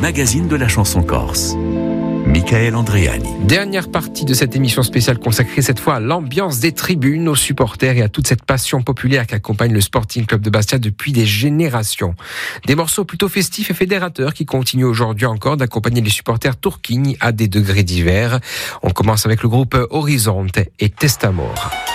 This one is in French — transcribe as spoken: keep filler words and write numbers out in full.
magazine de la chanson corse. Michael Andréani. Dernière partie de cette émission spéciale consacrée cette fois à l'ambiance des tribunes, aux supporters et à toute cette passion populaire qui accompagne le Sporting Club de Bastia depuis des générations. Des morceaux plutôt festifs et fédérateurs qui continuent aujourd'hui encore d'accompagner les supporters tourquignes à des degrés divers. On commence avec le groupe Horizonte et Testamor.